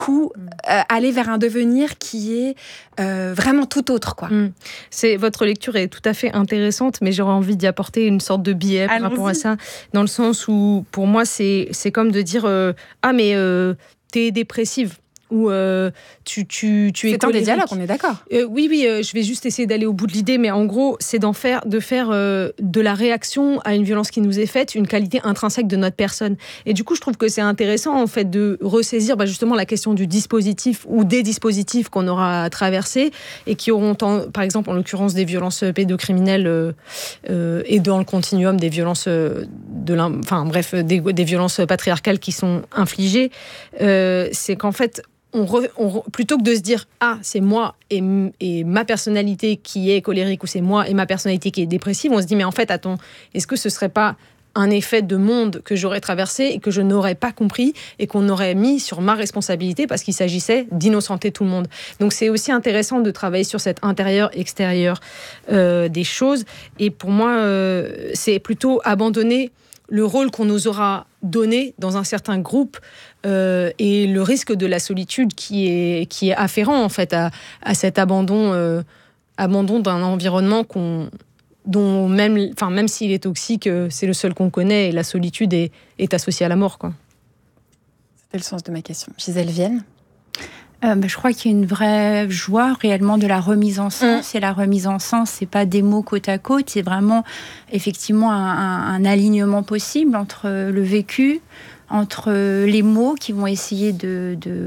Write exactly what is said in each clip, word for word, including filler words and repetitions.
coup euh, aller vers un devenir qui est euh, vraiment tout autre, quoi. Mmh. C'est, votre lecture est tout à fait intéressante, mais j'aurais envie d'y apporter une sorte de biais par Allons-y. rapport à ça, dans le sens où, pour moi, c'est, c'est comme de dire euh, « Ah, mais euh, t'es dépressive ». Ou euh, tu, tu, tu es C'est un des colérique. dialogues, on est d'accord. Euh, oui, oui, euh, je vais juste essayer d'aller au bout de l'idée, mais en gros, c'est d'en faire, de faire euh, de la réaction à une violence qui nous est faite une qualité intrinsèque de notre personne. Et du coup, je trouve que c'est intéressant, en fait, de ressaisir bah, justement la question du dispositif ou des dispositifs qu'on aura traversés et qui auront, en, par exemple, en l'occurrence, des violences pédocriminelles euh, euh, et dans le continuum des violences, euh, de enfin, bref, des, des violences patriarcales qui sont infligées. Euh, c'est qu'en fait, On re, on, plutôt que de se dire « Ah, c'est moi et, et ma personnalité qui est colérique » ou « C'est moi et ma personnalité qui est dépressive », on se dit « Mais en fait, attends, est-ce que ce ne serait pas un effet de monde que j'aurais traversé et que je n'aurais pas compris et qu'on aurait mis sur ma responsabilité parce qu'il s'agissait d'innocenter tout le monde ?» Donc c'est aussi intéressant de travailler sur cet intérieur-extérieur euh, des choses. Et pour moi, euh, c'est plutôt abandonner le rôle qu'on nous aura donné dans un certain groupe euh, et le risque de la solitude qui est, qui est afférent en fait à, à cet abandon, euh, abandon d'un environnement qu'on, dont même, enfin, même s'il est toxique, euh, c'est le seul qu'on connaît et la solitude est, est associée à la mort, quoi. C'était le sens de ma question. Gisèle Vienne. Euh, bah, je crois qu'il y a une vraie joie réellement de la remise en sens. Mmh. Et la remise en sens, c'est pas des mots côte à côte, c'est vraiment effectivement un, un, un alignement possible entre le vécu, entre les mots qui vont essayer de, de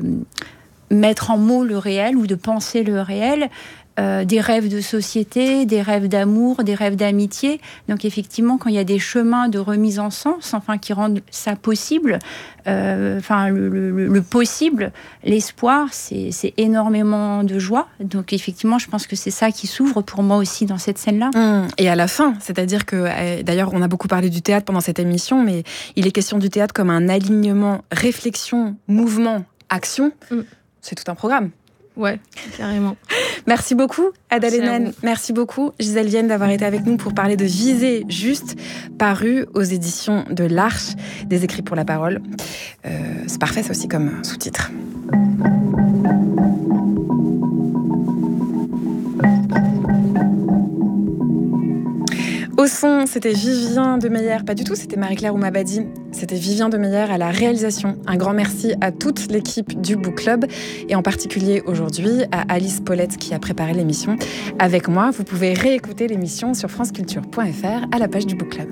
mettre en mots le réel ou de penser le réel. Euh, des rêves de société, des rêves d'amour, des rêves d'amitié. Donc effectivement, quand il y a des chemins de remise en sens, enfin qui rendent ça possible, euh, enfin le, le, le possible, l'espoir, c'est, c'est énormément de joie. Donc effectivement, je pense que c'est ça qui s'ouvre pour moi aussi dans cette scène-là. Mmh. Et à la fin, c'est-à-dire que, euh, d'ailleurs, on a beaucoup parlé du théâtre pendant cette émission, mais il est question du théâtre comme un alignement, réflexion, mouvement, action. Mmh. C'est tout un programme. Ouais, carrément. Merci beaucoup, Ada Lenane. Merci beaucoup, Gisèle Vienne, d'avoir été avec nous pour parler de Viser juste, paru aux éditions de l'Arche, des écrits pour la parole. Euh, c'est parfait, ça aussi, comme sous-titre. Au son, c'était Vivien Demeyer. Pas du tout, c'était Marie-Claire Oumabadi. C'était Vivien Demeyer à la réalisation. Un grand merci à toute l'équipe du Book Club et en particulier aujourd'hui à Alice Paulette qui a préparé l'émission avec moi. Vous pouvez réécouter l'émission sur franceculture point f r à la page du Book Club.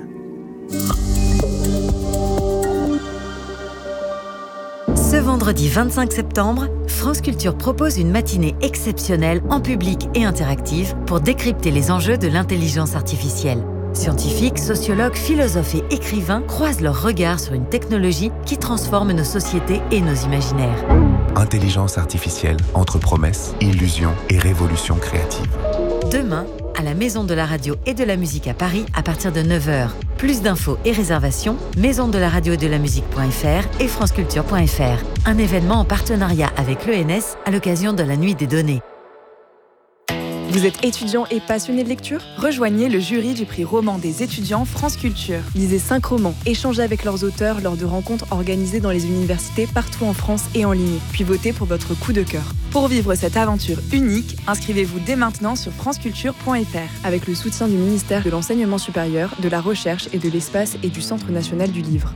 Ce vendredi vingt-cinq septembre, France Culture propose une matinée exceptionnelle en public et interactive pour décrypter les enjeux de l'intelligence artificielle. Scientifiques, sociologues, philosophes et écrivains croisent leurs regards sur une technologie qui transforme nos sociétés et nos imaginaires. Intelligence artificielle entre promesses, illusions et révolution créative. Demain, à la Maison de la Radio et de la Musique à Paris à partir de neuf heures. Plus d'infos et réservations, maison de la radio et de la musique point f r et franceculture point f r. Un événement en partenariat avec l'E N S à l'occasion de la Nuit des données. Vous êtes étudiant et passionné de lecture ? Rejoignez le jury du prix roman des étudiants France Culture. Lisez cinq romans, échangez avec leurs auteurs lors de rencontres organisées dans les universités partout en France et en ligne. Puis votez pour votre coup de cœur. Pour vivre cette aventure unique, inscrivez-vous dès maintenant sur franceculture point f r avec le soutien du ministère de l'Enseignement supérieur, de la Recherche et de l'Espace et du Centre national du livre.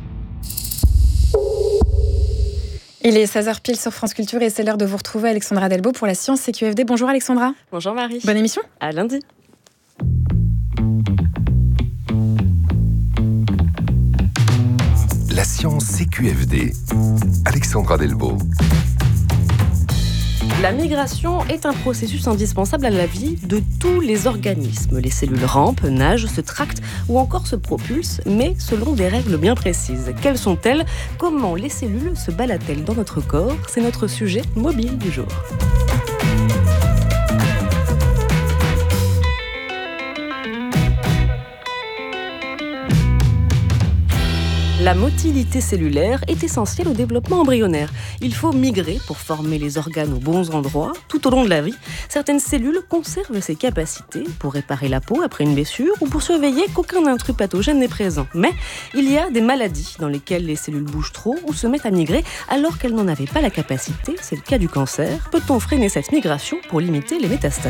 Il est seize heures pile sur France Culture et c'est l'heure de vous retrouver Alexandra Delbo pour la Science C Q F D. Bonjour Alexandra. Bonjour Marie. Bonne émission. À lundi. La Science C Q F D. Alexandra Delbo. La migration est un processus indispensable à la vie de tous les organismes. Les cellules rampent, nagent, se tractent ou encore se propulsent, mais selon des règles bien précises. Quelles sont-elles ? Comment les cellules se baladent-elles dans notre corps ? C'est notre sujet mobile du jour. La motilité cellulaire est essentielle au développement embryonnaire. Il faut migrer pour former les organes aux bons endroits tout au long de la vie. Certaines cellules conservent ces capacités pour réparer la peau après une blessure ou pour surveiller qu'aucun intrus pathogène n'est présent. Mais il y a des maladies dans lesquelles les cellules bougent trop ou se mettent à migrer alors qu'elles n'en avaient pas la capacité. C'est le cas du cancer. Peut-on freiner cette migration pour limiter les métastases ?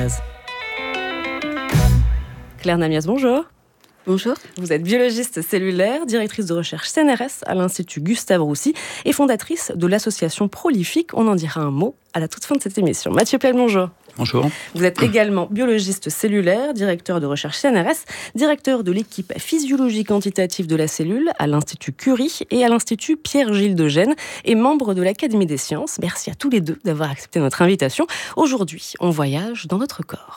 Claire Namias, bonjour. Bonjour. Vous êtes biologiste cellulaire, directrice de recherche C N R S à l'Institut Gustave Roussy et fondatrice de l'association Prolifique. On en dira un mot à la toute fin de cette émission. Mathieu Plel, bonjour. Bonjour. Vous êtes également biologiste cellulaire, directeur de recherche C N R S, directeur de l'équipe physiologie quantitative de la cellule à l'Institut Curie et à l'Institut Pierre-Gilles de Gênes et membre de l'Académie des sciences. Merci à tous les deux d'avoir accepté notre invitation. Aujourd'hui, on voyage dans notre corps.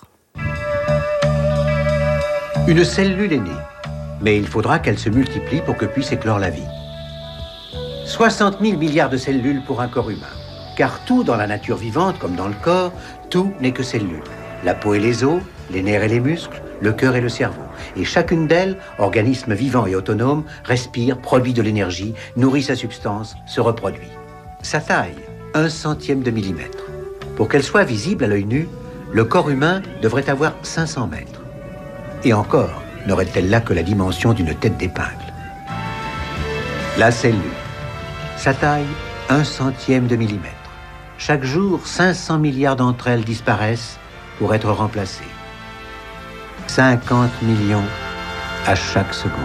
Une cellule est née, mais il faudra qu'elle se multiplie pour que puisse éclore la vie. soixante mille milliards de cellules pour un corps humain. Car tout dans la nature vivante, comme dans le corps, tout n'est que cellules. La peau et les os, les nerfs et les muscles, le cœur et le cerveau. Et chacune d'elles, organisme vivant et autonome, respire, produit de l'énergie, nourrit sa substance, se reproduit. Sa taille, un centième de millimètre. Pour qu'elle soit visible à l'œil nu, le corps humain devrait avoir cinq cents mètres. Et encore, n'aurait-elle là que la dimension d'une tête d'épingle. La cellule. Sa taille, un centième de millimètre. Chaque jour, cinq cents milliards d'entre elles disparaissent pour être remplacées. cinquante millions à chaque seconde.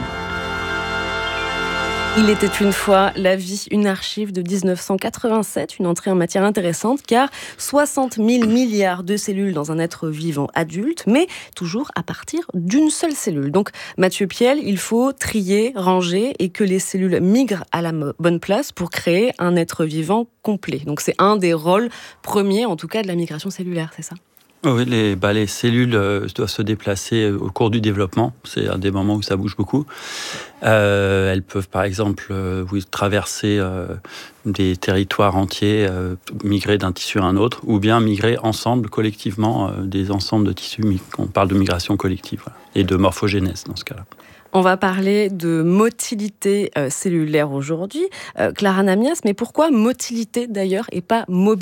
Il était une fois la vie, une archive de dix-neuf cent quatre-vingt-sept, une entrée en matière intéressante car soixante mille milliards de cellules dans un être vivant adulte, mais toujours à partir d'une seule cellule. Donc Mathieu Piel, il faut trier, ranger et que les cellules migrent à la bonne place pour créer un être vivant complet. Donc c'est un des rôles premiers, en tout cas, de la migration cellulaire, c'est ça ? Oui, les, bah, les cellules euh, doivent se déplacer au cours du développement. C'est un des moments où ça bouge beaucoup. Euh, elles peuvent, par exemple, euh, oui, traverser euh, des territoires entiers, euh, migrer d'un tissu à un autre, ou bien migrer ensemble, collectivement, euh, des ensembles de tissus. On parle de migration collective, voilà, et de morphogénèse dans ce cas-là. On va parler de motilité euh, cellulaire aujourd'hui. Euh, Clara Namias, mais pourquoi motilité d'ailleurs et pas mobilité ?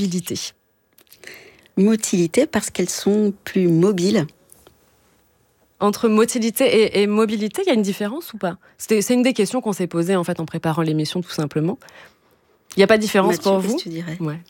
Motilité parce qu'elles sont plus mobiles. Entre motilité et, et mobilité, il y a une différence ou pas ? C'était, c'est une des questions qu'on s'est posées en fait en préparant l'émission tout simplement. Il n'y a pas de différence Mathieu, pour vous ? qu'est-ce que tu dirais ? Ouais.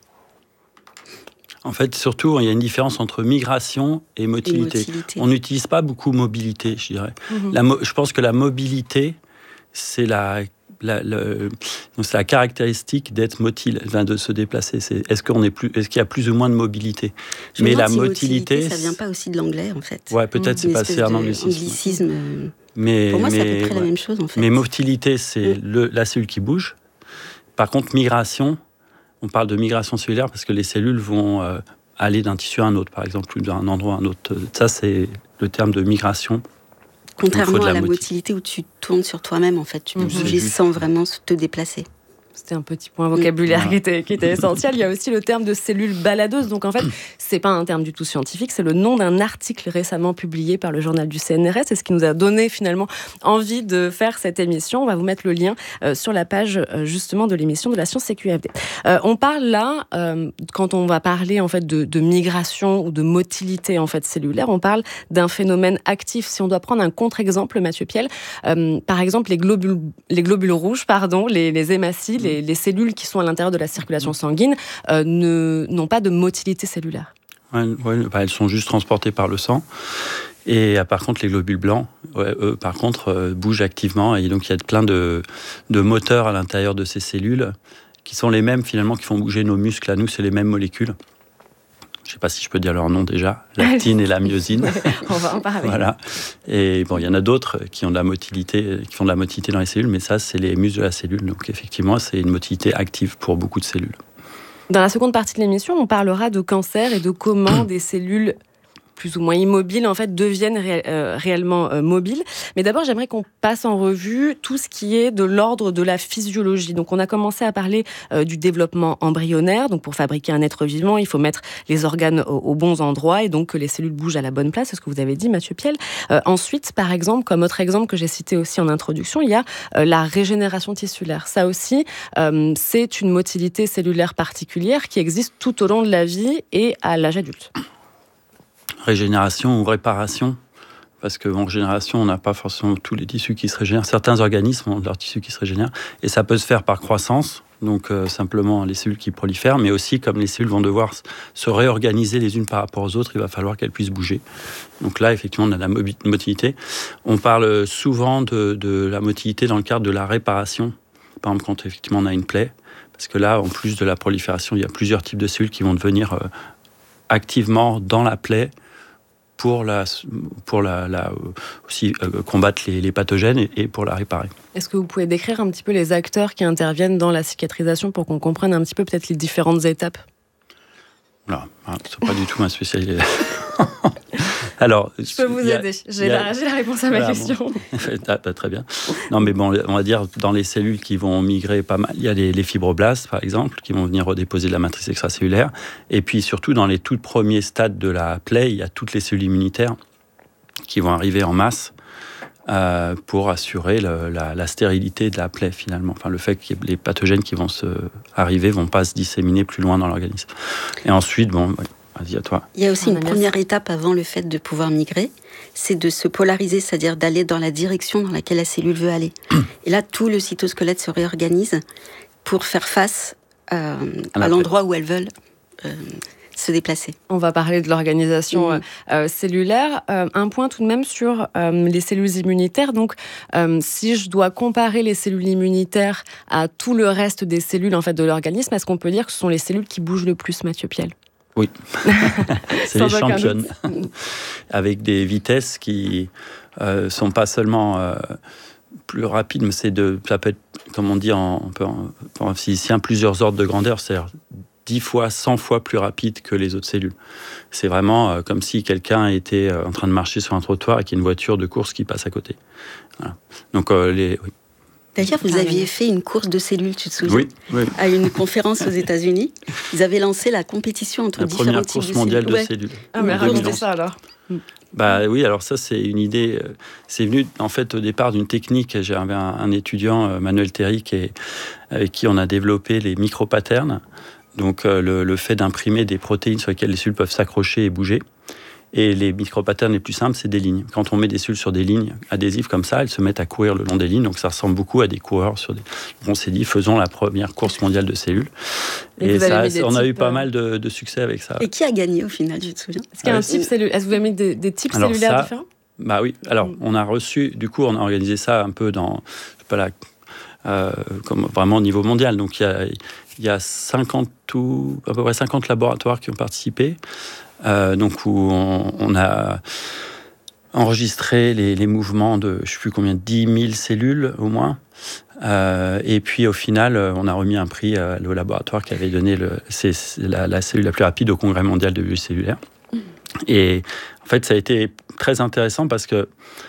En fait, surtout, il y a une différence entre migration et motilité. Et motilité. On n'utilise pas beaucoup mobilité, je dirais. Mm-hmm. La mo- je pense que la mobilité, c'est la... La, la, c'est la caractéristique d'être motile, de se déplacer. C'est, est-ce, qu'on est plus, est-ce qu'il y a plus ou moins de mobilité ? Je Mais la si motilité, motilité, ça vient pas aussi de l'anglais en fait. Ouais, peut-être mmh. c'est passé un anglicisme. anglicisme. Mais, Pour moi, c'est à peu près ouais. la même chose en fait. Mais motilité, c'est mmh. le, la cellule qui bouge. Par contre, migration, on parle de migration cellulaire parce que les cellules vont euh, aller d'un tissu à un autre, par exemple, ou d'un endroit à un autre. Ça, c'est le terme de migration. Contrairement à la motilité où tu tournes sur toi-même, en fait, tu peux mmh. bouger sans vraiment te déplacer. C'était un petit point vocabulaire mmh. qui, était, qui était essentiel. Il y a aussi le terme de cellule baladeuse. Donc en fait, c'est pas un terme du tout scientifique, c'est le nom d'un article récemment publié par le journal du C N R S. C'est ce qui nous a donné finalement envie de faire cette émission. On va vous mettre le lien euh, sur la page euh, justement de l'émission de la Science C Q F D. Euh, on parle là, euh, quand on va parler en fait de, de migration ou de motilité en fait cellulaire, on parle d'un phénomène actif. Si on doit prendre un contre-exemple, Mathieu Piel, euh, par exemple les globules, les globules rouges, pardon, les, les hématies, les Les, les cellules qui sont à l'intérieur de la circulation sanguine euh, ne, n'ont pas de motilité cellulaire. Ouais, ouais, bah, elles sont juste transportées par le sang. Et euh, par contre, les globules blancs, ouais, eux, par contre, euh, bougent activement. Et donc, il y a plein de, de moteurs à l'intérieur de ces cellules qui sont les mêmes, finalement, qui font bouger nos muscles. À nous, c'est les mêmes molécules. Je ne sais pas si je peux dire leur nom déjà, l'actine et la myosine. On va en parler. Voilà. Et bon, il y en a d'autres qui ont de la motilité, qui font de la motilité dans les cellules, mais ça, c'est les muscles de la cellule. Donc effectivement, c'est une motilité active pour beaucoup de cellules. Dans la seconde partie de l'émission, on parlera de cancer et de comment des cellules plus ou moins immobiles, en fait, deviennent ré- euh, réellement euh, mobiles. Mais d'abord, j'aimerais qu'on passe en revue tout ce qui est de l'ordre de la physiologie. Donc, on a commencé à parler euh, du développement embryonnaire. Donc, pour fabriquer un être vivant, il faut mettre les organes aux, aux bons endroits et donc que les cellules bougent à la bonne place. C'est ce que vous avez dit, Mathieu Piel. Euh, ensuite, par exemple, comme autre exemple que j'ai cité aussi en introduction, il y a euh, la régénération tissulaire. Ça aussi, euh, c'est une motilité cellulaire particulière qui existe tout au long de la vie et à l'âge adulte. Régénération ou réparation, parce qu'en régénération, on n'a pas forcément tous les tissus qui se régénèrent. Certains organismes ont leurs tissus qui se régénèrent, et ça peut se faire par croissance, donc euh, simplement les cellules qui prolifèrent, mais aussi comme les cellules vont devoir se réorganiser les unes par rapport aux autres, il va falloir qu'elles puissent bouger. Donc là, effectivement, on a la motilité. On parle souvent de, de la motilité dans le cadre de la réparation. Par exemple, quand effectivement on a une plaie, parce que là, en plus de la prolifération, il y a plusieurs types de cellules qui vont devenir euh, activement dans la plaie pour, la, pour la, la, aussi euh, combattre les, les pathogènes et, et pour la réparer. Est-ce que vous pouvez décrire un petit peu les acteurs qui interviennent dans la cicatrisation pour qu'on comprenne un petit peu peut-être les différentes étapes ? Voilà, c'est pas du tout ma spécialité. Alors, je peux vous a, aider. J'ai, a, la, j'ai la réponse à ma voilà, question. Bon. ah, bah, très bien. Non, mais bon, on va dire dans les cellules qui vont migrer pas mal, il y a les, les fibroblastes, par exemple, qui vont venir redéposer de la matrice extracellulaire. Et puis surtout, dans les tout premiers stades de la plaie, il y a toutes les cellules immunitaires qui vont arriver en masse euh, pour assurer le, la, la stérilité de la plaie, finalement. Enfin, le fait que les pathogènes qui vont se arriver ne vont pas se disséminer plus loin dans l'organisme. Et ensuite, bon... Ouais. Vas-y, à toi. Il y a aussi une première étape avant le fait de pouvoir migrer, c'est de se polariser, c'est-à-dire d'aller dans la direction dans laquelle la cellule veut aller. Et là, tout le cytosquelette se réorganise pour faire face euh, à, à l'endroit où elles veulent euh, se déplacer. On va parler de l'organisation mmh. euh, cellulaire. Euh, un point tout de même sur euh, les cellules immunitaires. Donc, euh, si je dois comparer les cellules immunitaires à tout le reste des cellules en fait, de l'organisme, est-ce qu'on peut dire que ce sont les cellules qui bougent le plus, Mathieu Piel ? Oui, c'est les championnes, avec des vitesses qui ne euh, sont pas seulement euh, plus rapides, mais c'est de, ça peut être, comme on dit en, en, en physicien, plusieurs ordres de grandeur, c'est-à-dire dix fois, cent fois plus rapide que les autres cellules. C'est vraiment euh, comme si quelqu'un était euh, en train de marcher sur un trottoir et qu'il y a une voiture de course qui passe à côté. Voilà. Donc, euh, les... Oui. D'ailleurs, vous aviez fait une course de cellules, tu te souviens ? Oui, oui. À une conférence aux États-Unis. Ils avaient lancé la compétition entre la différents types de cellules. La première course mondiale de ouais. cellules. Ah, mais racontez ça alors. Bah oui, alors ça c'est une idée. C'est venu en fait au départ d'une technique. J'avais un, un étudiant, Manuel Théry, qui, avec qui on a développé les micro-patterns. Donc euh, le, le fait d'imprimer des protéines sur lesquelles les cellules peuvent s'accrocher et bouger. Et les micro-patterns les plus simples, c'est des lignes. Quand on met des cellules sur des lignes adhésives comme ça, elles se mettent à courir le long des lignes. Donc ça ressemble beaucoup à des coureurs sur des... On s'est dit, faisons la première course mondiale de cellules. Et, et ça, on a eu pas mal de, de succès avec ça. Et qui a gagné au final, tu te souviens ? Est-ce qu'il y a un type cellulaire ? Est-ce que vous avez mis des, des types alors cellulaires ça, différents ? Bah oui. Alors, mmh. on a reçu... Du coup, on a organisé ça un peu dans... Je sais pas là... Euh, comme vraiment au niveau mondial. Donc il y a, il y a cinquante ou, à peu près cinquante laboratoires qui ont participé, euh, donc où on, on a enregistré les, les mouvements de, je ne sais plus combien, dix mille cellules au moins. Euh, et puis au final, on a remis un prix euh, au laboratoire qui avait donné le, c'est, c'est la, la cellule la plus rapide au Congrès mondial de biologie cellulaire. Et en fait, ça a été très intéressant parce que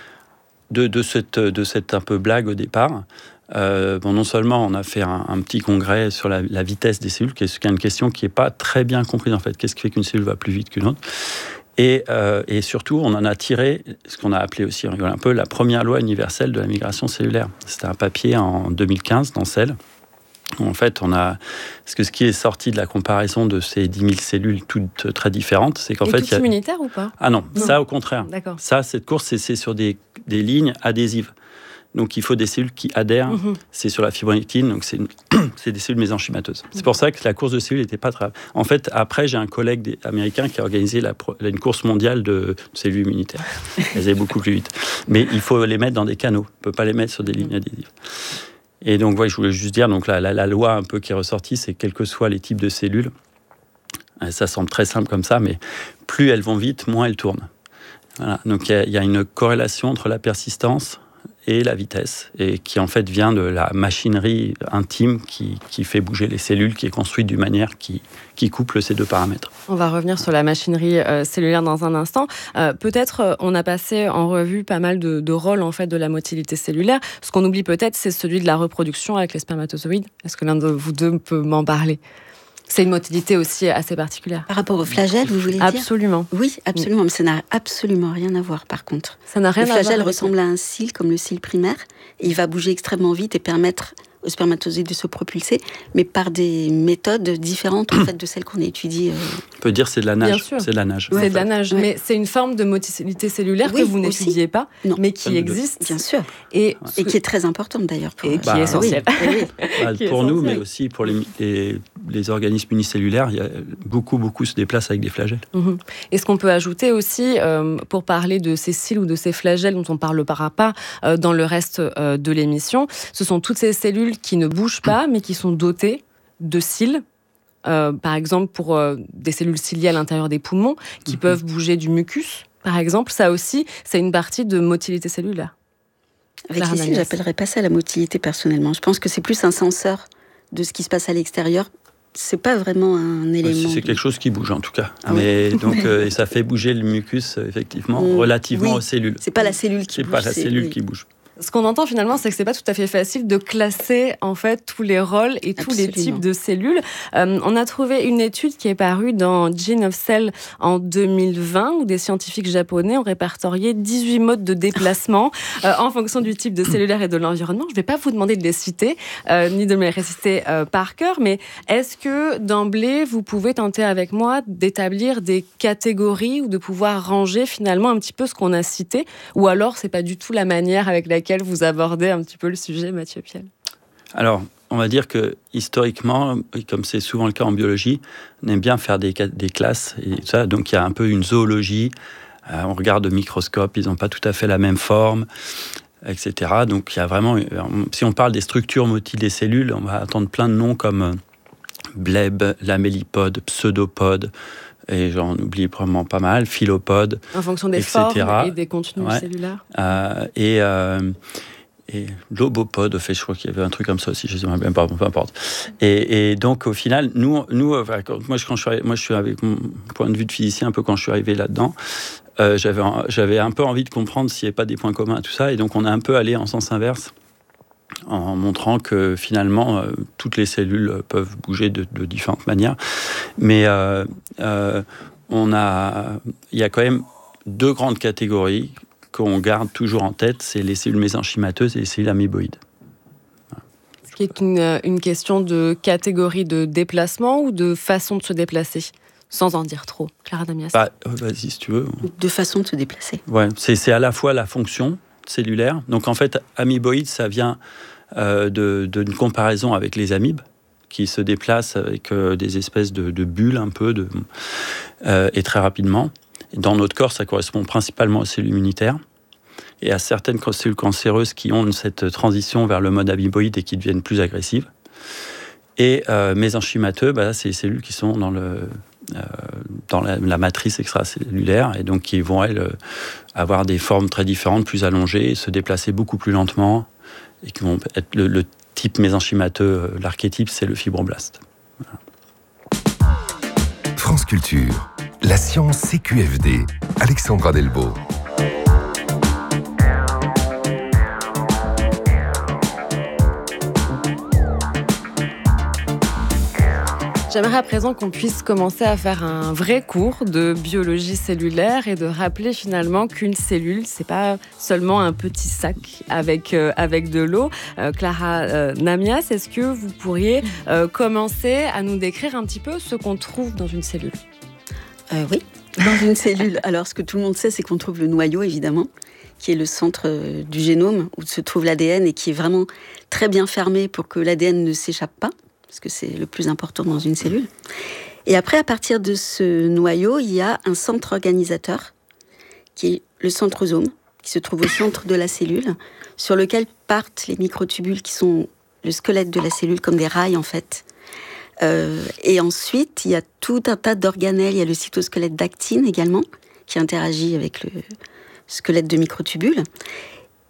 de, de, cette, de cette un peu blague au départ, Euh, bon, non seulement on a fait un, un petit congrès sur la, la vitesse des cellules, qui est une question qui n'est pas très bien comprise en fait. Qu'est-ce qui fait qu'une cellule va plus vite qu'une autre ? Et, euh, et surtout, on en a tiré ce qu'on a appelé aussi, on rigole un peu, la première loi universelle de la migration cellulaire. C'était un papier en deux mille quinze dans Cell. Où en fait, on a... Parce que ce qui est sorti de la comparaison de ces dix mille cellules toutes très différentes, c'est qu'en et fait... toutes y a... immunitaires ou pas ? Ah non, non, ça au contraire. D'accord. Ça, cette course, c'est, c'est sur des, des lignes adhésives. Donc, il faut des cellules qui adhèrent. Mmh. C'est sur la fibronectine, donc c'est, une... c'est des cellules mésenchymateuses. C'est pour ça que la course de cellules n'était pas très... En fait, après, j'ai un collègue américain qui a organisé la pro... une course mondiale de cellules immunitaires. Elles allaient beaucoup plus vite. Mais il faut les mettre dans des canaux. On ne peut pas les mettre sur des lignes adhésives. Et donc, ouais, je voulais juste dire, donc, la, la, la loi un peu qui est ressortie, c'est que quels que soient les types de cellules, ça semble très simple comme ça, mais plus elles vont vite, moins elles tournent. Voilà. Donc, il y, y a une corrélation entre la persistance et la vitesse, et qui en fait vient de la machinerie intime qui, qui fait bouger les cellules, qui est construite d'une manière qui, qui couple ces deux paramètres. On va revenir sur la machinerie euh, cellulaire dans un instant. Euh, peut-être euh, on a passé en revue pas mal de, de rôles en fait, de la motilité cellulaire. Ce qu'on oublie peut-être, c'est celui de la reproduction avec les spermatozoïdes. Est-ce que l'un de vous deux peut m'en parler ? C'est une motilité aussi assez particulière. Par rapport au flagelle, vous voulez dire ? Absolument. Oui, absolument. Mais ça n'a absolument rien à voir, par contre. Ça n'a rien à voir. Le flagelle ressemble à un cil, comme le cil primaire. Et il va bouger extrêmement vite et permettre aux spermatozoïdes de se propulser, mais par des méthodes différentes en fait, de celles qu'on étudie. Euh... On peut dire que c'est de la nage. Bien sûr. C'est de la nage. Ouais. C'est de la nage, ouais. Mais c'est une forme de motilité cellulaire oui, que vous aussi. n'étudiez pas, non. mais qui existe. Bien sûr. Et, et qui est très importante d'ailleurs. Pour et qui bah, est essentielle. Oui. Oui. Bah, qui est pour essentiel. nous, mais aussi pour les, les, les organismes unicellulaires, il y a beaucoup, beaucoup se déplacent avec des flagelles. Mm-hmm. Et ce qu'on peut ajouter aussi, euh, pour parler de ces cils ou de ces flagelles dont on ne parlera pas euh, dans le reste euh, de l'émission, ce sont toutes ces cellules qui ne bougent pas, mais qui sont dotées de cils, euh, par exemple pour euh, des cellules ciliées à l'intérieur des poumons, qui mmh. peuvent bouger du mucus, par exemple. Ça aussi, c'est une partie de motilité cellulaire. Avec les cils, j'appellerais pas ça la motilité personnellement. Je pense que c'est plus un senseur de ce qui se passe à l'extérieur. C'est pas vraiment un élément. C'est quelque chose qui bouge en tout cas. Ah mais oui. donc euh, et ça fait bouger le mucus effectivement mmh. relativement oui. aux cellules. C'est pas la cellule qui c'est bouge. Pas la c'est... cellule oui. qui bouge. Ce qu'on entend finalement, c'est que c'est pas tout à fait facile de classer en fait tous les rôles et tous Absolument. les types de cellules. Euh, on a trouvé une étude qui est parue dans Gene of Cell en deux mille vingt où des scientifiques japonais ont répertorié dix-huit modes de déplacement euh, en fonction du type de cellulaire et de l'environnement. Je vais pas vous demander de les citer euh, ni de me les réciter euh, par cœur, mais est-ce que d'emblée vous pouvez tenter avec moi d'établir des catégories ou de pouvoir ranger finalement un petit peu ce qu'on a cité, ou alors c'est pas du tout la manière avec laquelle vous abordez un petit peu le sujet, Mathieu Piel? Alors, on va dire que historiquement, comme c'est souvent le cas en biologie, on aime bien faire des, des classes et tout ça. Donc il y a un peu une zoologie. Euh, on regarde au microscope, ils n'ont pas tout à fait la même forme, et cetera. Donc il y a vraiment, si on parle des structures motiles des cellules, on va attendre plein de noms comme bleb, lamellipode, pseudopode. Et j'en oublie probablement pas mal, philopodes, en fonction des et cetera. Formes et des contenus ouais. cellulaires. Euh, et, euh, et lobopode, fait, je crois qu'il y avait un truc comme ça aussi, je ne sais même pas, peu importe. Et, et donc, au final, nous, nous enfin, quand, moi, quand je suis, moi, je suis avec mon point de vue de physicien, un peu quand je suis arrivé là-dedans, euh, j'avais, j'avais un peu envie de comprendre s'il n'y avait pas des points communs à tout ça. Et donc, on a un peu allé en sens inverse, en montrant que finalement, euh, toutes les cellules peuvent bouger de, de différentes manières. Mais euh, euh, on a, il y a quand même deux grandes catégories qu'on garde toujours en tête, c'est les cellules mésenchymateuses et les cellules amoeboïdes. Voilà. Ce qui est une, une question de catégorie de déplacement ou de façon de se déplacer, sans en dire trop. Clara Damias. Bah, vas-y, si tu veux. De façon de se déplacer. Ouais, c'est, c'est à la fois la fonction cellulaire. Donc en fait, amoeboïde, ça vient euh, de, d'une comparaison avec les amibes, qui se déplacent avec euh, des espèces de, de bulles un peu, de, euh, et très rapidement. Et dans notre corps, ça correspond principalement aux cellules immunitaires et à certaines cellules cancéreuses qui ont cette transition vers le mode amoeboïde et qui deviennent plus agressives. Et euh, mésenchymateux, bah, c'est les cellules qui sont dans le... Euh, dans la, la matrice extracellulaire et donc qui vont, elles, euh, avoir des formes très différentes, plus allongées, se déplacer beaucoup plus lentement et qui vont être le, le type mésenchymateux, euh, l'archétype, c'est le fibroblaste. Voilà. France Culture, la science C Q F D, Alexandra Delbo. J'aimerais à présent qu'on puisse commencer à faire un vrai cours de biologie cellulaire et de rappeler finalement qu'une cellule, c'est pas seulement un petit sac avec, euh, avec de l'eau. Euh, Clara euh, Namias, est-ce que vous pourriez euh, commencer à nous décrire un petit peu ce qu'on trouve dans une cellule ? euh, Oui, dans une cellule. Alors, ce que tout le monde sait, c'est qu'on trouve le noyau, évidemment, qui est le centre euh, du génome où se trouve l'A D N et qui est vraiment très bien fermé pour que l'A D N ne s'échappe pas, parce que c'est le plus important dans une cellule. Et après, à partir de ce noyau, il y a un centre organisateur, qui est le centrosome, qui se trouve au centre de la cellule, sur lequel partent les microtubules qui sont le squelette de la cellule, comme des rails, en fait. Euh, et ensuite, il y a tout un tas d'organelles. Il y a le cytosquelette d'actine, également, qui interagit avec le squelette de microtubules.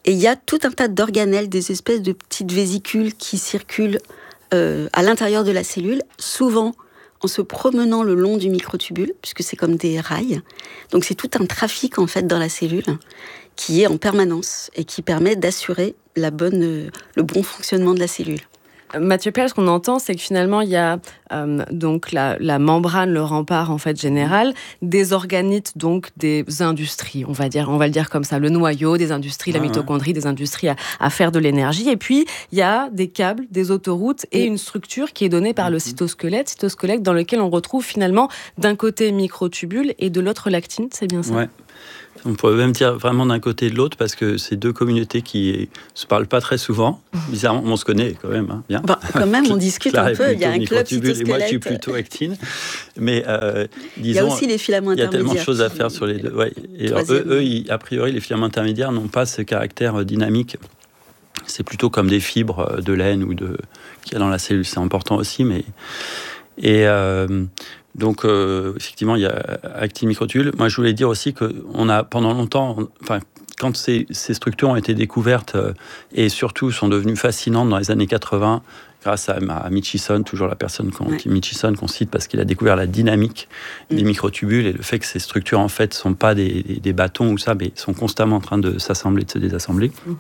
Et il y a tout un tas d'organelles, des espèces de petites vésicules qui circulent euh, à l'intérieur de la cellule, souvent en se promenant le long du microtubule, puisque c'est comme des rails. Donc c'est tout un trafic en fait dans la cellule qui est en permanence et qui permet d'assurer la bonne, euh, le bon fonctionnement de la cellule. Mathieu Pial, ce qu'on entend, c'est que finalement, il y a euh, donc la, la membrane, le rempart en fait général, des organites, donc des industries, on va dire, on va le dire comme ça, le noyau des industries, ah, la mitochondrie, ouais. des industries à, à faire de l'énergie. Et puis, il y a des câbles, des autoroutes et une structure qui est donnée par le cytosquelette, cytosquelette dans lequel on retrouve finalement d'un côté microtubule et de l'autre l'actine, c'est bien ça ? Ouais. On pourrait même dire vraiment d'un côté et de l'autre, parce que c'est deux communautés qui ne se parlent pas très souvent. Bizarrement, on se connaît quand même, hein, bien. Bah, quand même, on discute un peu, il y a un club cytosquelette. Et moi, je suis plutôt actine. Mais euh, disons, il y a aussi les filaments intermédiaires. Il y a tellement de choses à faire sur les deux. Ouais. Et alors, eux, eux ils, a priori, les filaments intermédiaires n'ont pas ce caractère dynamique. C'est plutôt comme des fibres de laine ou de qu'il y a dans la cellule. C'est important aussi, mais... Et... Euh, Donc, euh, effectivement, il y a actine microtubule. Moi, je voulais dire aussi qu'on a, pendant longtemps, on, enfin, quand ces, ces structures ont été découvertes euh, et surtout sont devenues fascinantes dans les années quatre-vingts, grâce à, à Mitchison, toujours la personne qu'on, ouais. Mitchison qu'on cite parce qu'il a découvert la dynamique mmh. des microtubules et le fait que ces structures, en fait, ne sont pas des, des, des bâtons ou ça, mais sont constamment en train de s'assembler, de se désassembler. Mmh.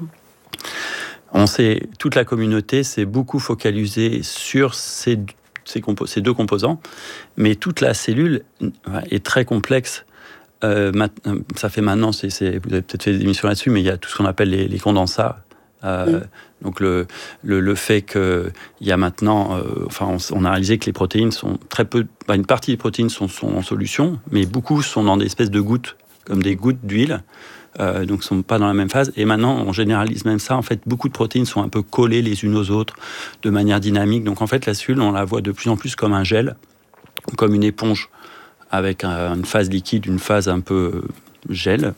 On sait, toute la communauté s'est beaucoup focalisée sur ces Ces, compo- ces deux composants, mais toute la cellule est très complexe. Euh, ça fait maintenant, c'est, c'est, vous avez peut-être fait des émissions là-dessus, mais il y a tout ce qu'on appelle les, les condensats. Euh, mmh. Donc le, le, le fait qu'il y a maintenant, euh, enfin, on, on a réalisé que les protéines sont très peu, bah, une partie des protéines sont, sont en solution, mais beaucoup sont dans des espèces de gouttes, comme des gouttes d'huile. Euh, donc ne sont pas dans la même phase. Et maintenant, on généralise même ça. En fait, beaucoup de protéines sont un peu collées les unes aux autres de manière dynamique. Donc en fait, la cellule, on la voit de plus en plus comme un gel, comme une éponge, avec un, une phase liquide, une phase un peu gel.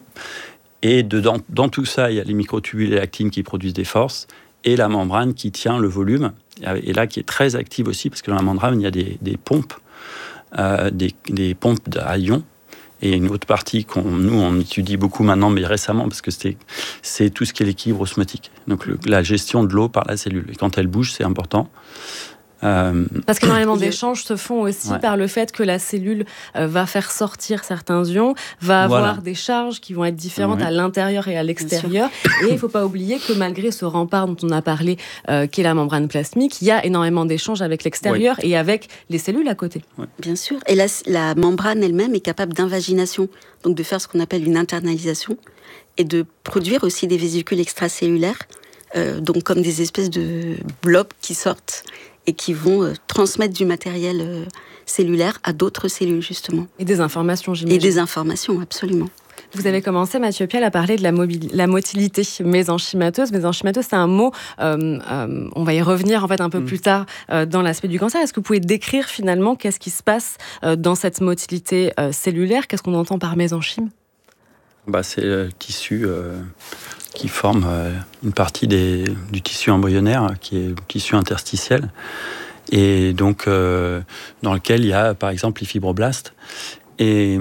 Et dedans, dans tout ça, il y a les microtubules et l'actine qui produisent des forces, et la membrane qui tient le volume, et là qui est très active aussi, parce que dans la membrane, il y a des, des pompes, euh, des, des pompes à ions. Et une autre partie qu'on nous on étudie beaucoup maintenant, mais récemment, parce que c'est, c'est tout ce qui est l'équilibre osmotique. Donc le, la gestion de l'eau par la cellule. Et quand elle bouge, c'est important. Euh... Parce qu'énormément d'échanges se font aussi ouais. par le fait que la cellule euh, va faire sortir certains ions, va avoir voilà. des charges qui vont être différentes ouais. à l'intérieur et à l'extérieur. Et il ne faut pas oublier que malgré ce rempart dont on a parlé, euh, qui est la membrane plasmique, il y a énormément d'échanges avec l'extérieur ouais. et avec les cellules à côté. Ouais. Bien sûr. Et la, la membrane elle-même est capable d'invagination, donc de faire ce qu'on appelle une internalisation, et de produire aussi des vésicules extracellulaires, euh, donc comme des espèces de blobs qui sortent et qui vont euh, transmettre du matériel euh, cellulaire à d'autres cellules, justement. Et des informations, j'imagine. Et des informations, absolument. Vous avez commencé, Mathieu Pial, à parler de la, mobil- la motilité mésenchymateuse. Mésenchymateuse, c'est un mot, euh, euh, on va y revenir en fait un peu mmh. plus tard euh, dans l'aspect du cancer. Est-ce que vous pouvez décrire finalement qu'est-ce qui se passe euh, dans cette motilité euh, cellulaire ? Qu'est-ce qu'on entend par mésenchyme ? Bah, c'est le tissu... Euh... qui forme une partie des, du tissu embryonnaire, qui est le tissu interstitiel, et donc euh, dans lequel il y a par exemple les fibroblastes. Et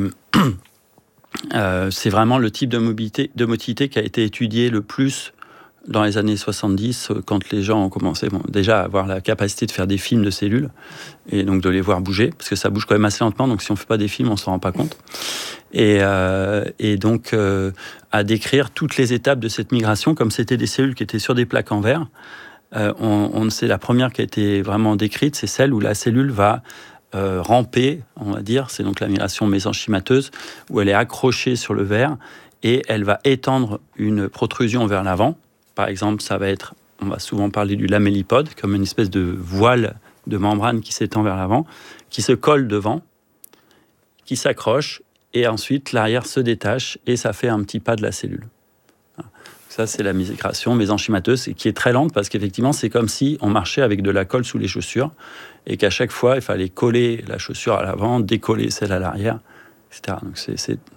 euh, c'est vraiment le type de, mobilité, de motilité qui a été étudié le plus dans les années soixante-dix, quand les gens ont commencé bon, déjà à avoir la capacité de faire des films de cellules, et donc de les voir bouger, parce que ça bouge quand même assez lentement, donc si on ne fait pas des films, on ne s'en rend pas compte. Et, euh, et donc euh, à décrire toutes les étapes de cette migration, comme c'était des cellules qui étaient sur des plaques en verre. Euh, on, on, c'est la première qui a été vraiment décrite, c'est celle où la cellule va euh, ramper, on va dire, c'est donc la migration mésenchymateuse, où elle est accrochée sur le verre, et elle va étendre une protrusion vers l'avant. Par exemple, ça va être, on va souvent parler du lamellipode, comme une espèce de voile de membrane qui s'étend vers l'avant, qui se colle devant, qui s'accroche, et ensuite l'arrière se détache, et ça fait un petit pas de la cellule. Ça, c'est la migration mésenchymateuse, et qui est très lente, parce qu'effectivement, c'est comme si on marchait avec de la colle sous les chaussures, et qu'à chaque fois, il fallait coller la chaussure à l'avant, décoller celle à l'arrière, et cetera. Donc c'est, c'est, voilà.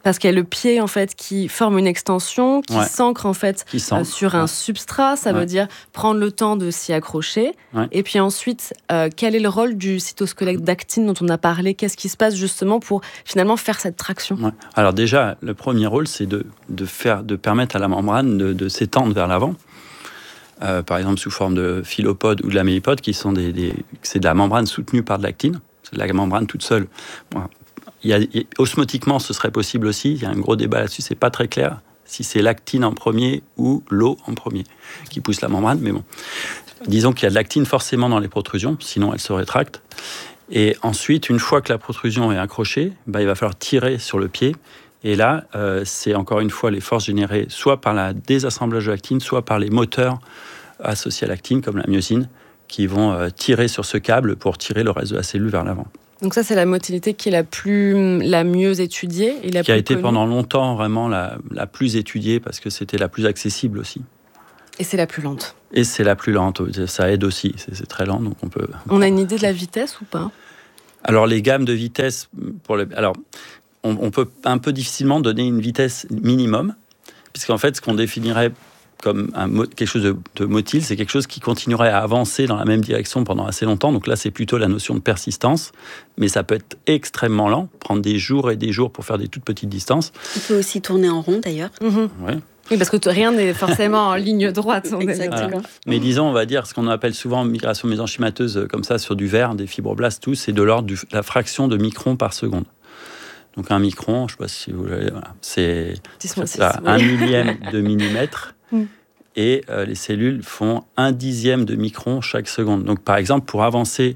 Parce qu'il y a le pied en fait qui forme une extension, qui ouais. s'ancre en fait qui s'ancre, euh, sur un ouais. substrat. Ça ouais. veut dire prendre le temps de s'y accrocher. Ouais. Et puis ensuite, euh, quel est le rôle du cytosquelette d'actine dont on a parlé ? Qu'est-ce qui se passe justement pour finalement faire cette traction ? ouais. Alors déjà, le premier rôle, c'est de, de, faire, de permettre à la membrane de, de s'étendre vers l'avant. Euh, par exemple, sous forme de phyllopodes ou de lamellipode, qui sont des, des, c'est de la membrane soutenue par de l'actine. C'est de la membrane toute seule. Bon. Il y a, osmotiquement, ce serait possible aussi. Il y a un gros débat là-dessus, c'est pas très clair si c'est l'actine en premier ou l'eau en premier qui pousse la membrane. Mais bon, disons qu'il y a de l'actine forcément dans les protrusions, sinon elle se rétracte. Et ensuite, une fois que la protrusion est accrochée, bah, il va falloir tirer sur le pied. Et là, euh, c'est encore une fois les forces générées soit par le désassemblage de l'actine, soit par les moteurs associés à l'actine, comme la myosine, qui vont euh, tirer sur ce câble pour tirer le reste de la cellule vers l'avant. Donc ça, c'est la motilité qui est la, plus, la mieux étudiée et la Qui plus a été connue. Pendant longtemps vraiment la, la plus étudiée parce que c'était la plus accessible aussi. Et c'est la plus lente. Et c'est la plus lente, ça aide aussi, c'est, c'est très lent, donc on peut... On a une idée de la vitesse ou pas ? Alors les gammes de vitesse, pour les, alors on, on peut un peu difficilement donner une vitesse minimum, puisqu'en fait ce qu'on définirait comme un, quelque chose de, de motile, c'est quelque chose qui continuerait à avancer dans la même direction pendant assez longtemps. Donc là, c'est plutôt la notion de persistance, mais ça peut être extrêmement lent, prendre des jours et des jours pour faire des toutes petites distances. Il peut aussi tourner en rond, d'ailleurs. Mmh. Ouais. Oui, parce que t- rien n'est forcément en ligne droite. Exactement. Voilà. Mais disons, on va dire, ce qu'on appelle souvent migration mésenchymateuse, comme ça, sur du verre, des fibroblastes, tout, c'est de l'ordre de la fraction de microns par seconde. Donc un micron, je ne sais pas si vous l'avez, voilà, c'est, c'est ça, un millième de millimètre. Mm. Et euh, les cellules font un dixième de micron chaque seconde. Donc, par exemple, pour avancer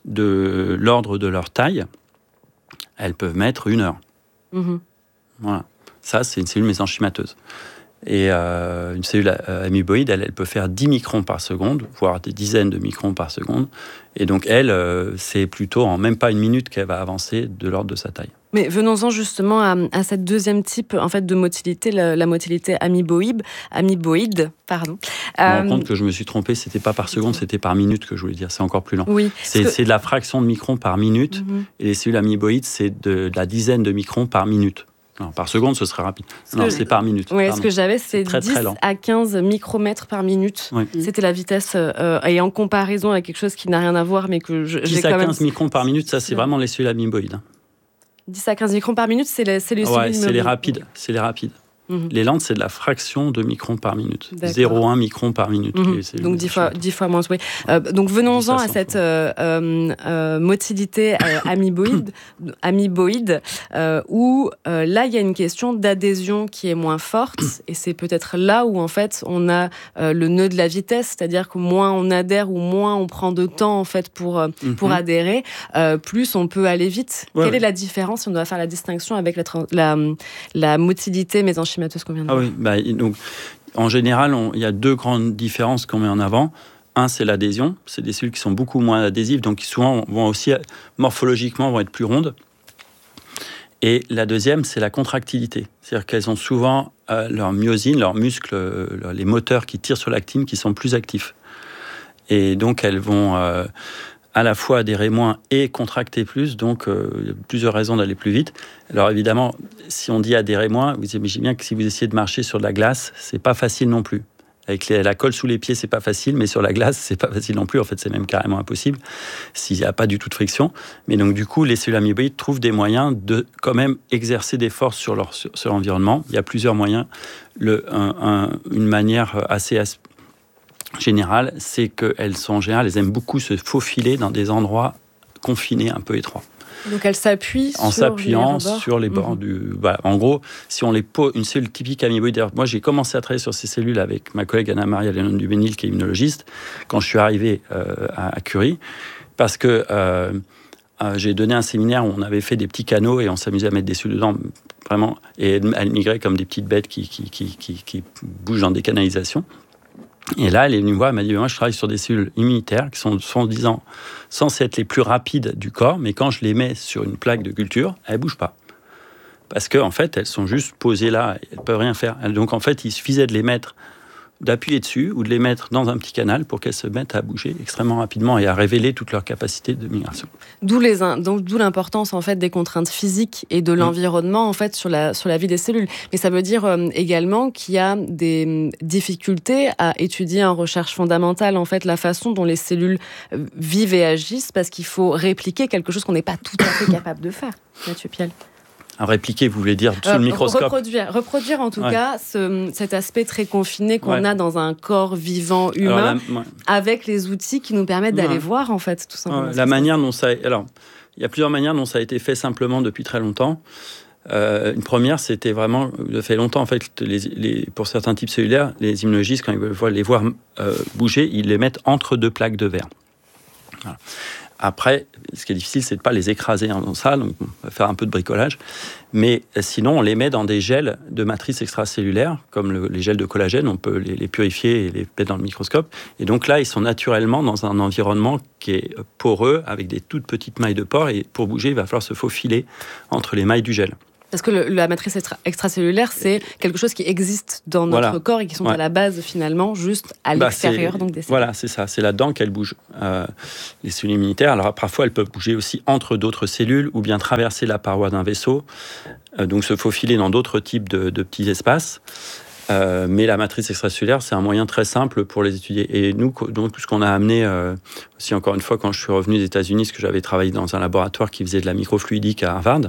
de l'ordre de leur taille, elles peuvent mettre une heure. Mm-hmm. Voilà. Ça, c'est une cellule mésenchymateuse. Et euh, une cellule euh, amoeboïde, elle, elle peut faire dix microns par seconde, voire des dizaines de microns par seconde. Et donc, elle, euh, c'est plutôt en même pas une minute qu'elle va avancer de l'ordre de sa taille. Mais venons-en justement à, à cette deuxième type en fait, de motilité, la, la motilité amoeboïde. amoeboïde pardon. Je me rends compte que je me suis trompé, c'était pas par seconde, c'était par minute que je voulais dire, c'est encore plus lent. Oui, c'est, que... c'est de la fraction de micron par minute, mm-hmm. et les cellules amoeboïdes, c'est de, de la dizaine de microns par minute. Non, par seconde, ce serait rapide. Non, que... c'est par minute. Oui, ce que j'avais, c'est, c'est très, dix très à quinze micromètres par minute. Oui. C'était la vitesse, euh, et en comparaison avec quelque chose qui n'a rien à voir, mais que je, dix j'ai à quand quinze même... microns par minute, ça, c'est ouais. vraiment les cellules amoeboïdes. dix à quinze microns par minute, c'est les, c'est les cellules ouais, c'est les rapides. C'est les rapides. Mmh. Les lentes, c'est de la fraction de microns par minute. zéro virgule un micron par minute. Mmh. Les, donc dix fois, dix fois moins. Oui. Euh, donc venons-en à cette euh, euh, motilité euh, amoeboïde, amoeboïde euh, où euh, là, il y a une question d'adhésion qui est moins forte. Et c'est peut-être là où, en fait, on a euh, le nœud de la vitesse. C'est-à-dire que moins on adhère ou moins on prend de temps, en fait, pour, euh, mmh. pour adhérer, euh, plus on peut aller vite. Ouais, Quelle ouais. est la différence si on doit faire la distinction avec la, la, la motilité mésenchymateuse qu'on vient de voir. Ah oui, bah, donc, en général, il y a deux grandes différences qu'on met en avant. Un, c'est l'adhésion. C'est des cellules qui sont beaucoup moins adhésives, donc qui souvent vont aussi, morphologiquement, vont être plus rondes. Et la deuxième, c'est la contractilité. C'est-à-dire qu'elles ont souvent euh, leur myosine, leurs muscles, euh, les moteurs qui tirent sur l'actine, qui sont plus actifs. Et donc, elles vont... Euh, à la fois adhérer moins et contracter plus, donc euh, il y a plusieurs raisons d'aller plus vite. Alors évidemment, si on dit adhérer moins, vous imaginez bien que si vous essayez de marcher sur de la glace, c'est pas facile non plus. Avec les, la colle sous les pieds, c'est pas facile, mais sur la glace, c'est pas facile non plus. En fait, c'est même carrément impossible s'il n'y a pas du tout de friction. Mais donc du coup, les cellules amoeboïdes trouvent des moyens de quand même exercer des forces sur leur sur, sur l'environnement. Il y a plusieurs moyens. Le, un, un, une manière assez générale, c'est qu'elles sont en général, elles aiment beaucoup se faufiler dans des endroits confinés, un peu étroits. Donc elles s'appuient en sur s'appuyant les bords. sur les bords mmh. du. Bah, en gros, si on les pose, une cellule typique amoeboïde. Moi, j'ai commencé à travailler sur ces cellules avec ma collègue Anna-Maria Lenon-Duménil, qui est immunologiste, quand je suis arrivé euh, à, à Curie, parce que euh, euh, j'ai donné un séminaire où on avait fait des petits canaux et on s'amusait à mettre des cellules dedans, vraiment, et elles migraient comme des petites bêtes qui, qui, qui, qui, qui bougent dans des canalisations. Et là, elle est venue me voir, elle m'a dit, moi, je travaille sur des cellules immunitaires qui sont, soi-disant, censées être les plus rapides du corps, mais quand je les mets sur une plaque de culture, elles ne bougent pas. Parce qu'en en fait, elles sont juste posées là, elles ne peuvent rien faire. Donc, en fait, il suffisait de les mettre d'appuyer dessus ou de les mettre dans un petit canal pour qu'elles se mettent à bouger extrêmement rapidement et à révéler toute leur capacité de migration. D'où, les, donc, d'où l'importance en fait, des contraintes physiques et de l'environnement en fait, sur, la, sur la vie des cellules. Mais ça veut dire euh, également qu'il y a des difficultés à étudier en recherche fondamentale en fait, la façon dont les cellules vivent et agissent, parce qu'il faut répliquer quelque chose qu'on n'est pas tout à fait capable de faire. Mathieu Piel. À répliquer, vous voulez dire sous euh, le microscope. Reproduire, reproduire en tout ouais. cas ce, cet aspect très confiné qu'on ouais. a dans un corps vivant humain, alors, la, ouais. avec les outils qui nous permettent d'aller ouais. voir en fait tout simplement. Ouais, la manière dont ça, alors il y a plusieurs manières dont ça a été fait simplement depuis très longtemps. Euh, une première, c'était vraiment, ça fait longtemps en fait, les, les, pour certains types cellulaires, les immunologistes quand ils veulent les voir euh, bouger, ils les mettent entre deux plaques de verre. Voilà. Après, ce qui est difficile, c'est de ne pas les écraser dans ça, donc on va faire un peu de bricolage. Mais sinon, on les met dans des gels de matrices extracellulaires, comme le, les gels de collagène, on peut les, les purifier et les mettre dans le microscope. Et donc là, ils sont naturellement dans un environnement qui est poreux, avec des toutes petites mailles de pores, et pour bouger, il va falloir se faufiler entre les mailles du gel. Parce que le, la matrice extra- extracellulaire, c'est quelque chose qui existe dans notre voilà. corps et qui sont ouais. à la base, finalement, juste à bah l'extérieur donc des cellules. Voilà, c'est ça. C'est là-dedans qu'elles bougent. Euh, les cellules immunitaires, alors parfois, elles peuvent bouger aussi entre d'autres cellules ou bien traverser la paroi d'un vaisseau, euh, donc se faufiler dans d'autres types de, de petits espaces. Euh, mais la matrice extracellulaire, c'est un moyen très simple pour les étudier. Et nous, donc, tout ce qu'on a amené, euh, aussi encore une fois, quand je suis revenu des États-Unis, parce que j'avais travaillé dans un laboratoire qui faisait de la microfluidique à Harvard,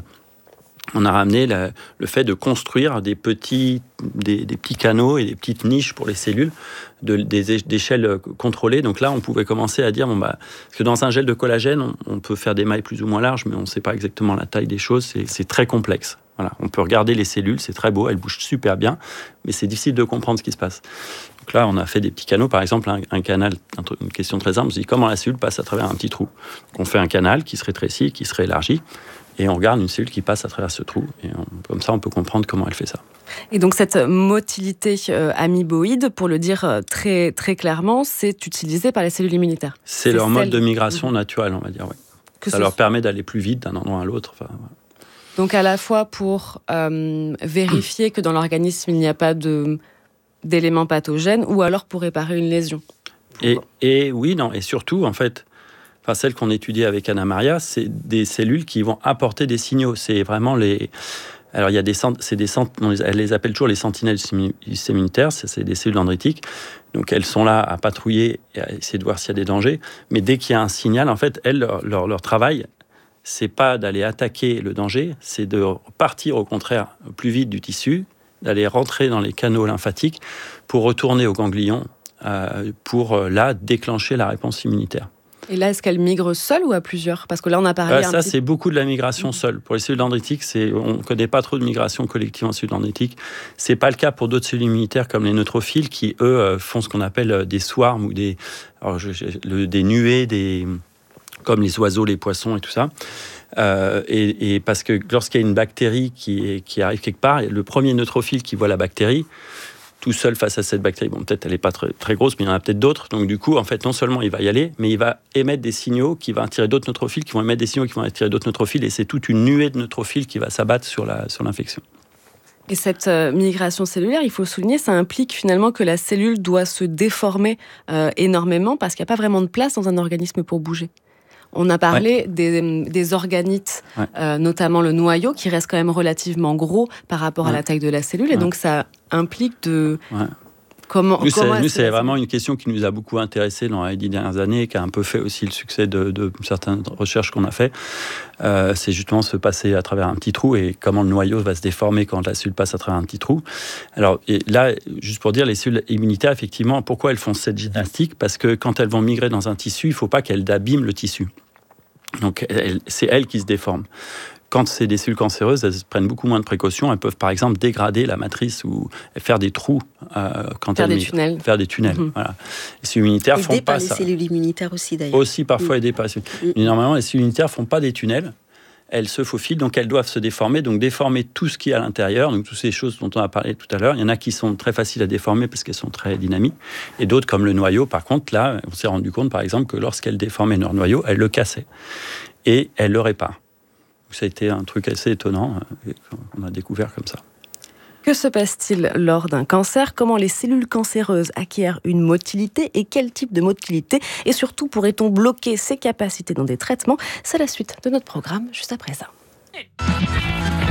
on a ramené la, le fait de construire des petits, des, des petits canaux et des petites niches pour les cellules, de, des, d'échelles contrôlées. Donc là, on pouvait commencer à dire, bon bah, parce que dans un gel de collagène, on, on peut faire des mailles plus ou moins larges, mais on ne sait pas exactement la taille des choses, c'est, c'est très complexe. Voilà, on peut regarder les cellules, c'est très beau, elles bougent super bien, mais c'est difficile de comprendre ce qui se passe. Donc là, on a fait des petits canaux, par exemple, un, un canal, une question très simple, on se dit comment la cellule passe à travers un petit trou. Donc on fait un canal qui se rétrécit, qui se réélargit, et on regarde une cellule qui passe à travers ce trou. Et on, comme ça, on peut comprendre comment elle fait ça. Et donc, cette motilité euh, amoeboïde, pour le dire euh, très, très clairement, c'est utilisé par les cellules immunitaires. C'est, c'est leur mode de migration naturelle, on va dire, oui. Que ça leur fait... permet d'aller plus vite d'un endroit à l'autre. Enfin, voilà. Donc, à la fois pour euh, vérifier que dans l'organisme, il n'y a pas de, d'éléments pathogènes, ou alors pour réparer une lésion. Et, et oui, non, et surtout, en fait... Enfin, celles qu'on étudie avec Anna Maria, c'est des cellules qui vont apporter des signaux. C'est vraiment les... Alors, il y a des... C'est des elle les appelle toujours les sentinelles immunitaires, c'est des cellules dendritiques. Donc, elles sont là à patrouiller et à essayer de voir s'il y a des dangers. Mais dès qu'il y a un signal, en fait, elles, leur, leur, leur travail, c'est pas d'aller attaquer le danger, c'est de partir, au contraire, plus vite du tissu, d'aller rentrer dans les canaux lymphatiques pour retourner au ganglion, euh, pour, là, déclencher la réponse immunitaire. Et là, est-ce qu'elle migre seule ou à plusieurs ? Parce que là, on a parlé... Euh, ça, un petit... c'est beaucoup de la migration seule. Pour les cellules dendritiques, c'est... on ne connaît pas trop de migration collective en cellules dendritiques. Ce n'est pas le cas pour d'autres cellules immunitaires comme les neutrophiles qui, eux, font ce qu'on appelle des swarms ou des, alors, je, je, le, des nuées, des... comme les oiseaux, les poissons et tout ça. Euh, et, et parce que lorsqu'il y a une bactérie qui, est, qui arrive quelque part, le premier neutrophile qui voit la bactérie, tout seul face à cette bactérie, bon, peut-être elle n'est pas très, très grosse, mais il y en a peut-être d'autres. Donc du coup, en fait, non seulement il va y aller, mais il va émettre des signaux qui vont attirer d'autres neutrophiles, qui vont émettre des signaux qui vont attirer d'autres neutrophiles, et c'est toute une nuée de neutrophiles qui va s'abattre sur, la, sur l'infection. Et cette euh, migration cellulaire, il faut souligner, ça implique finalement que la cellule doit se déformer euh, énormément parce qu'il n'y a pas vraiment de place dans un organisme pour bouger. On a parlé ouais. des, des organites, ouais. euh, notamment le noyau, qui reste quand même relativement gros par rapport ouais. à la taille de la cellule. Et ouais. donc, ça implique de... Ouais. Comment, nous, comment c'est, nous, c'est vraiment une question qui nous a beaucoup intéressés dans les dix dernières années, qui a un peu fait aussi le succès de, de certaines recherches qu'on a fait. Euh, c'est justement se passer à travers un petit trou et comment le noyau va se déformer quand la cellule passe à travers un petit trou. Alors et là, juste pour dire, les cellules immunitaires, effectivement, pourquoi elles font cette gymnastique ? Parce que quand elles vont migrer dans un tissu, il ne faut pas qu'elles abîment le tissu. Donc, elles, c'est elles qui se déforment. Quand c'est des cellules cancéreuses, elles prennent beaucoup moins de précautions. Elles peuvent, par exemple, dégrader la matrice ou faire des trous euh, quand faire elles des tunnels. Faire des tunnels. Mmh. Voilà. Les cellules immunitaires aidées font pas par ça. les cellules immunitaires aussi, d'ailleurs. Aussi, parfois mmh. aidées par les cellules. Mmh. Mais normalement, les cellules immunitaires font pas des tunnels. Elles se faufilent, donc elles doivent se déformer, donc déformer tout ce qui est à l'intérieur, donc toutes ces choses dont on a parlé tout à l'heure. Il y en a qui sont très faciles à déformer parce qu'elles sont très dynamiques, et d'autres, comme le noyau, par contre, là, on s'est rendu compte, par exemple, que lorsqu'elles déformaient leur noyau, elles le cassaient, et elles le réparent. Ça a été un truc assez étonnant, qu'on a découvert comme ça. Que se passe-t-il lors d'un cancer? Comment les cellules cancéreuses acquièrent une motilité et quel type de motilité? Et surtout, pourrait-on bloquer ces capacités dans des traitements? C'est la suite de notre programme juste après ça.